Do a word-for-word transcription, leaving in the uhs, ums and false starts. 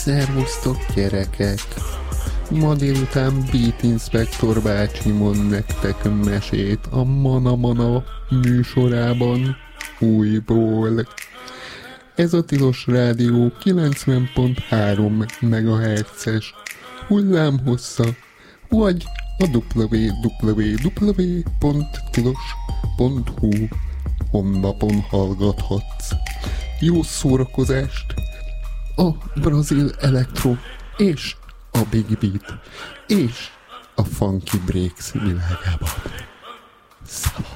Szervusztok, gyerekek! Ma délután Beat Inspector bácsi mond nektek mesét a Mana Mana műsorában újból. Ez a Tilos Rádió kilencven pont három megahertzes hullámhossza, vagy a double-u double-u double-u pont tilos pont hu honlapon hallgathatsz. Jó szórakozást a brazil elektro és a big beat és a funky breaks világában. Szava!